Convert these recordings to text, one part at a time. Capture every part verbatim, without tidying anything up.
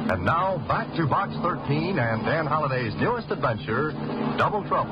And now, back to Box thirteen and Dan Holliday's newest adventure, Double Trouble.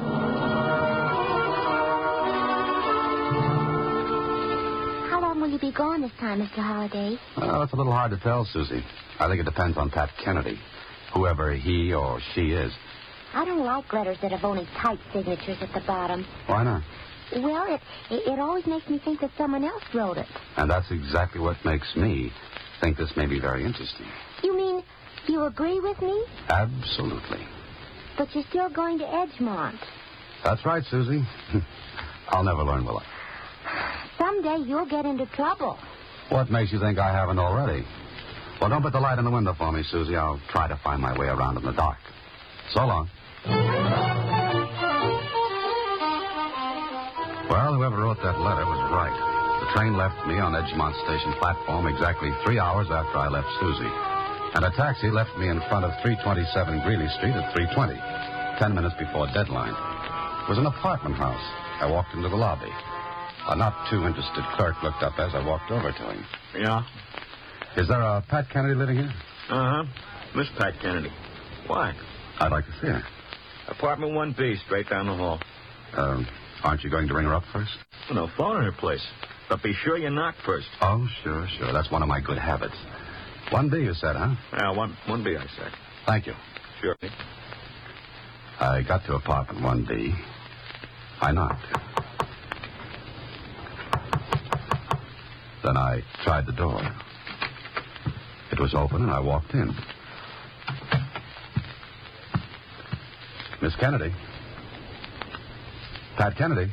How long will you be gone this time, Mister Holliday? Well, it's a little hard to tell, Susie. I think it depends on Pat Kennedy, whoever he or she is. I don't like letters that have only typed signatures at the bottom. Why not? Well, it, it, it always makes me think that someone else wrote it. And that's exactly what makes me think this may be very interesting. You mean you agree with me? Absolutely. But you're still going to Edgemont. That's right, Susie. I'll never learn, will I? Someday you'll get into trouble. What makes you think I haven't already? Well, don't put the light in the window for me, Susie. I'll try to find my way around in the dark. So long. Well, whoever wrote that letter was right. The train left me on Edgemont Station platform exactly three hours after I left Susie. And a taxi left me in front of three twenty-seven Greeley Street at three twenty, ten minutes before deadline. It was an apartment house. I walked into the lobby. A not too interested clerk looked up as I walked over to him. Yeah? Is there a Pat Kennedy living here? Uh-huh. Miss Pat Kennedy. Why? I'd like to see her. Apartment one B, straight down the hall. Um, aren't you going to ring her up first? No phone in her place. But be sure you knock first. Oh, sure, sure. That's one of my good habits. one B, you said, huh? Yeah, one, one B, I said. Thank you. Sure. I got to apartment one B. I knocked. Then I tried the door. It was open, and I walked in. Miss Kennedy. Pat Kennedy.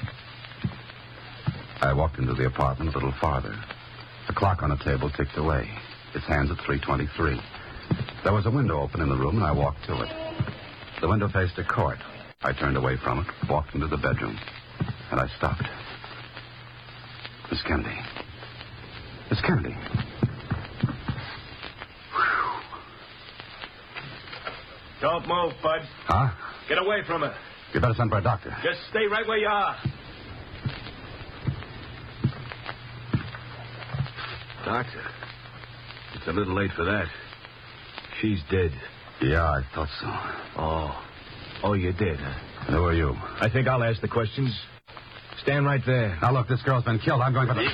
I walked into the apartment a little farther. The clock on the table ticked away. Its hands at three twenty-three. There was a window open in the room, and I walked to it. The window faced a court. I turned away from it, walked into the bedroom, and I stopped. Miss Kennedy. Miss Kennedy. Don't move, Bud. Huh? Get away from her. You better send for a doctor. Just stay right where you are. Doctor, it's a little late for that. She's dead. Yeah, I thought so. Oh. Oh, you did, huh? And who are you? I think I'll ask the questions. Stand right there. Now, look, this girl's been killed. I'm going for the...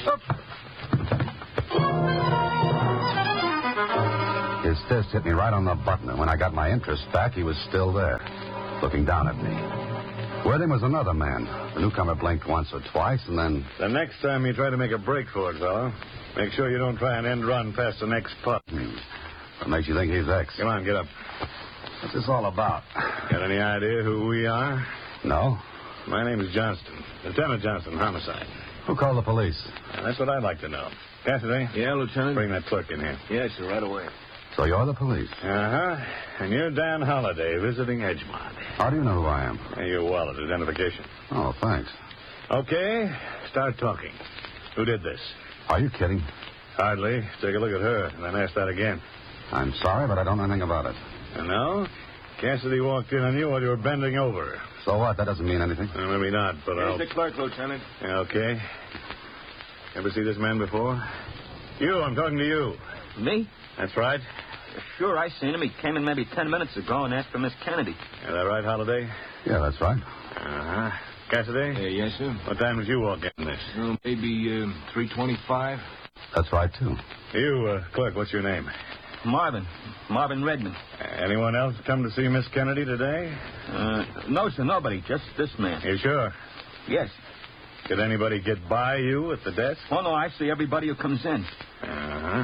His fist hit me right on the button, and when I got my interest back, he was still there, looking down at me. With him was another man. The newcomer blinked once or twice, and then... The next time you try to make a break for it, fellow, make sure you don't try an end run past the next putt. Hmm. What makes you think he's X? Come on, get up. What's this all about? Got any idea who we are? No. My name is Johnston. Lieutenant Johnston, homicide. Who called the police? And that's what I'd like to know. Cassidy? Yeah, Lieutenant? Bring that clerk in here. Yes, sir, right away. So you're the police? Uh-huh. And you're Dan Holliday, visiting Edgemont. How do you know who I am? And your wallet, identification. Oh, thanks. Okay, start talking. Who did this? Are you kidding? Hardly. Take a look at her, and then ask that again. I'm sorry, but I don't know anything about it. And now? Cassidy walked in on you while you were bending over. So what? That doesn't mean anything. Uh, maybe not, but Here's I'll... the clerk, Lieutenant. Yeah, okay. Ever see this man before? You, I'm talking to you. Me? That's right. Sure, I seen him. He came in maybe ten minutes ago and asked for Miss Kennedy. Is that right, Holliday? Yeah, that's right. Uh-huh. Cassidy? Uh, yes, sir. What time did you walk in this? Uh, maybe uh, three twenty-five. That's right, too. You, uh, clerk, what's your name? Marvin. Marvin Redmond. Anyone else come to see Miss Kennedy today? Uh, no, sir, nobody. Just this man. You sure? Yes. Did anybody get by you at the desk? Oh, no, I see everybody who comes in. Uh-huh.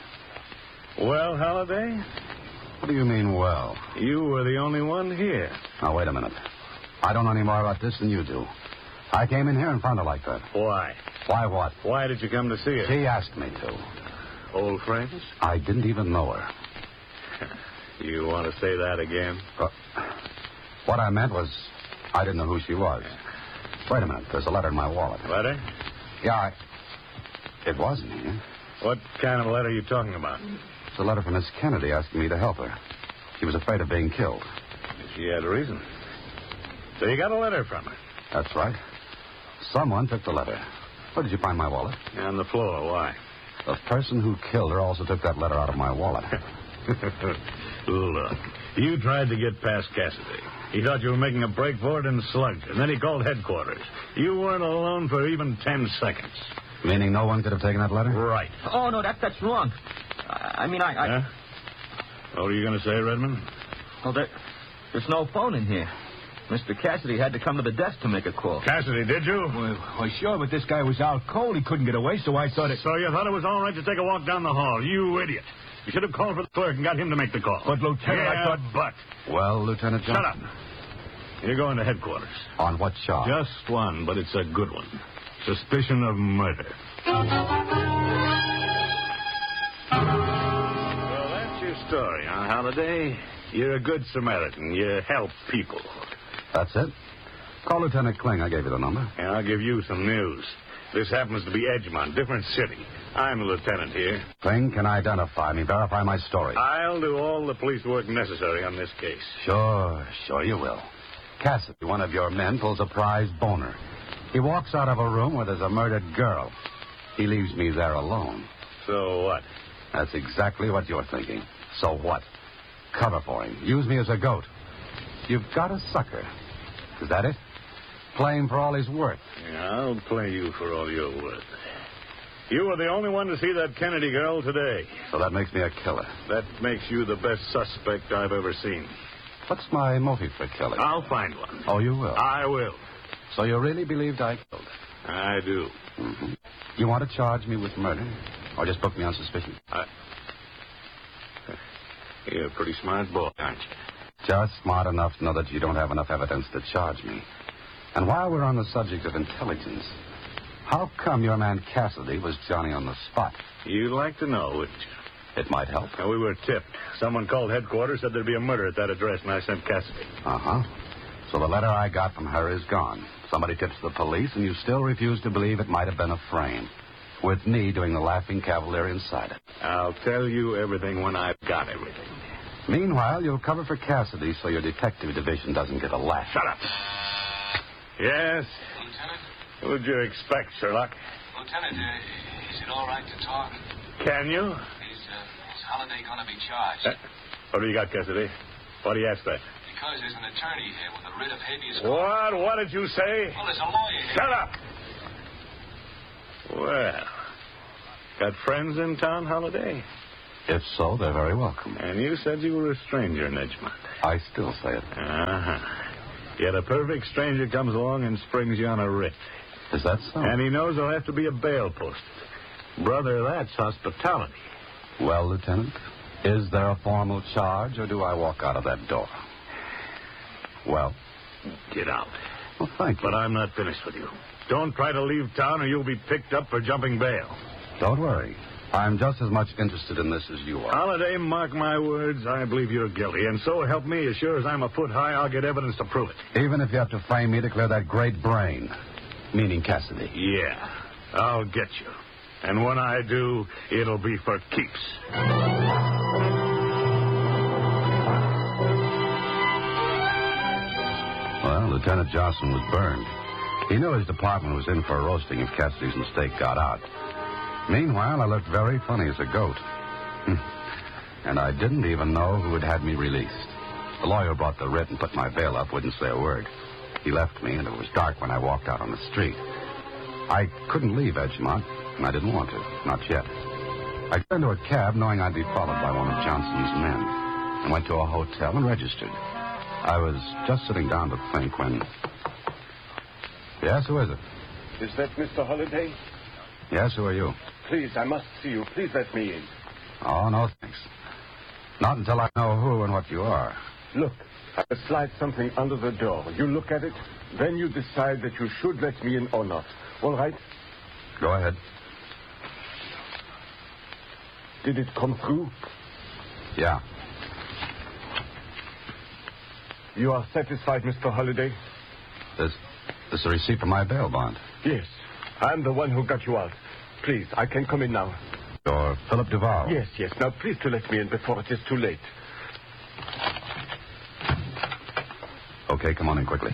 Well, Holliday? What do you mean, well? You were the only one here. Now, wait a minute. I don't know any more about this than you do. I came in here and found her like that. Why? Why what? Why did you come to see her? She asked me to. Old friends? I didn't even know her. You want to say that again? Uh, what I meant was, I didn't know who she was. Wait a minute. There's a letter in my wallet. Letter? Yeah, I... It wasn't here. What kind of letter are you talking about? It's a letter from Miss Kennedy asking me to help her. She was afraid of being killed. She had a reason. So you got a letter from her? That's right. Someone took the letter. Where did you find my wallet? On the floor. Why? The person who killed her also took that letter out of my wallet. Look, you tried to get past Cassidy. He thought you were making a break for it and slugged, and then he called headquarters. You weren't alone for even ten seconds. Meaning no one could have taken that letter? Right. Oh, no, that, that's wrong. I, I mean, I... I... Huh? What were you going to say, Redmond? Oh, there, there's no phone in here. Mister Cassidy had to come to the desk to make a call. Cassidy, did you? Well, well, sure, but this guy was out cold. He couldn't get away, so I thought it... So you thought it was all right to take a walk down the hall. You idiot. You should have called for the clerk and got him to make the call. But, Lieutenant, yeah, I thought... but... Well, Lieutenant Johnson? Shut up. You're going to headquarters. On what charge? Just one, but it's a good one. Suspicion of murder. Well, that's your story, huh, Holiday? You're a good Samaritan. You help people. That's it? Call Lieutenant Kling. I gave you the number. And I'll give you some news. This happens to be Edgemont, different city. I'm the lieutenant here. Kling can identify me, verify my story. I'll do all the police work necessary on this case. Sure, sure you will. Cassidy, one of your men, pulls a prize boner. He walks out of a room where there's a murdered girl. He leaves me there alone. So what? That's exactly what you're thinking. So what? Cover for him. Use me as a goat. You've got a sucker. Is that it? Play him for all he's worth. Yeah, I'll play you for all you're worth. You were the only one to see that Kennedy girl today. So that makes me a killer. That makes you the best suspect I've ever seen. What's my motive for killing? I'll find one. Oh, you will? I will. So you really believed I killed her? I do. Mm-hmm. You want to charge me with murder? Or just book me on suspicion? I... You're a pretty smart boy, aren't you? Just smart enough to know that you don't have enough evidence to charge me. And while we're on the subject of intelligence, how come your man Cassidy was Johnny on the spot? You'd like to know, wouldn't you? It might help. Now, we were tipped. Someone called headquarters, said there'd be a murder at that address, and I sent Cassidy. Uh-huh. So the letter I got from her is gone. Somebody tips the police, and you still refuse to believe it might have been a frame, with me doing the laughing cavalier inside it. I'll tell you everything when I've got everything. Meanwhile, you'll cover for Cassidy so your detective division doesn't get a laugh. Shut up. Yes? Lieutenant? Who'd you expect, Sherlock? Lieutenant, uh, is it all right to talk? Can you? Is, uh, is Holiday going to be charged? Uh, what do you got, Cassidy? Why do you ask that? Because there's an attorney here with a writ of habeas corpus. What? What did you say? Well, there's a lawyer here. Shut up! Well, got friends in town, Holiday? If so, they're very welcome. And you said you were a stranger in Edgemont. I still say it. Uh-huh. Yet a perfect stranger comes along and springs you on a writ. Is that so? And he knows there'll have to be a bail posted. Brother, that's hospitality. Well, Lieutenant, is there a formal charge, or do I walk out of that door? Well? Get out. Well, thank you. But I'm not finished with you. Don't try to leave town or you'll be picked up for jumping bail. Don't worry. I'm just as much interested in this as you are. Holiday, mark my words, I believe you're guilty. And so help me, as sure as I'm a foot high, I'll get evidence to prove it. Even if you have to frame me to clear that great brain. Meaning Cassidy. Yeah, I'll get you. And when I do, it'll be for keeps. Well, Lieutenant Johnson was burned. He knew his department was in for a roasting if Cassidy's mistake got out. Meanwhile, I looked very funny as a goat. And I didn't even know who had had me released. The lawyer brought the writ and put my bail up, wouldn't say a word. He left me, and it was dark when I walked out on the street. I couldn't leave Edgemont, and I didn't want to, not yet. I got into a cab knowing I'd be followed by one of Johnson's men, and went to a hotel and registered. I was just sitting down to think when... Yes, who is it? Is that Mister Holiday? Yes, who are you? Please, I must see you. Please let me in. Oh, no, thanks. Not until I know who and what you are. Look, I will slide something under the door. You look at it, then you decide that you should let me in or not. All right? Go ahead. Did it come through? Yeah. You are satisfied, Mister Holiday? This, this is a receipt for my bail bond. Yes. I'm the one who got you out. Please, I can come in now. You're Philip Duval? Yes, yes. Now, please to let me in before it is too late. Okay, come on in quickly.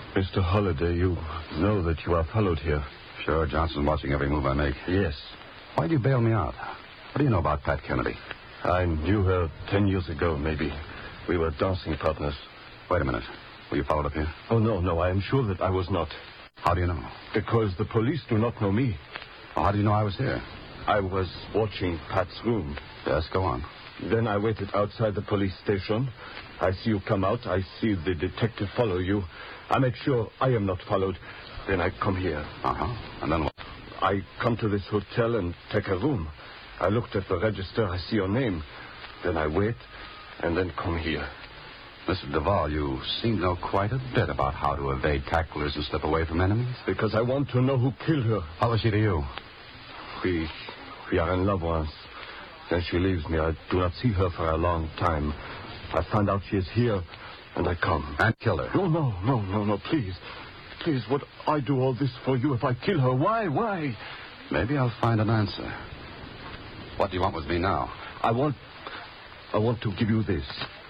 Mister Holiday, you know that you are followed here. Sure, Johnson's watching every move I make. Yes. Why'd you bail me out? What do you know about Pat Kennedy? I knew her ten years ago, maybe. We were dancing partners. Wait a minute. Were you followed up here? Oh, no, no, I am sure that I was not. How do you know? Because the police do not know me. Well, how do you know I was here? I was watching Pat's room. Yes, go on. Then I waited outside the police station. I see you come out. I see the detective follow you. I make sure I am not followed. Then I come here. Uh-huh. And then what? I come to this hotel and take a room. I looked at the register. I see your name. Then I wait and then come here. Mister Duvall, you seem to know quite a bit about how to evade tacklers and slip away from enemies. Because I want to know who killed her. How was she to you? We, we are in love once. Then she leaves me. I do not see her for a long time. I find out she is here, and I come. And kill her? No, no, no, no, no, please. Please, would I do all this for you if I kill her? Why, why? Maybe I'll find an answer. What do you want with me now? I want... I want to give you this.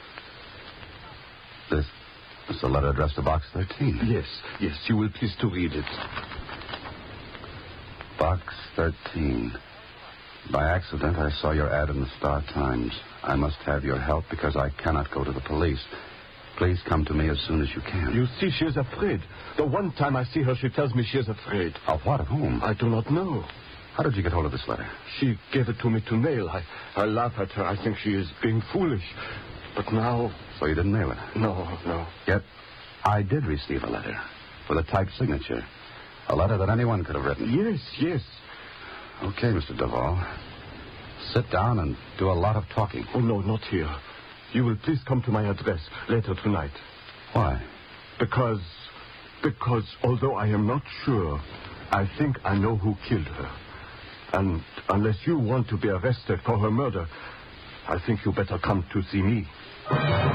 This is a letter addressed to Box thirteen. Yes, yes, you will please to read it. Box thirteen. By accident, I saw your ad in the Star Times. I must have your help because I cannot go to the police. Please come to me as soon as you can. You see, she is afraid. The one time I see her, she tells me she is afraid. Of what? Of whom? I do not know. How did you get hold of this letter? She gave it to me to mail. I, I laugh at her. I think she is being foolish. But now... So you didn't mail it? No, no. Yet, I did receive a letter with a typed signature. A letter that anyone could have written. Yes, yes. Okay, Mister Duvall. Sit down and do a lot of talking. Oh, no, not here. You will please come to my address later tonight. Why? Because... Because although I am not sure, I think I know who killed her. And unless you want to be arrested for her murder, I think you better come to see me.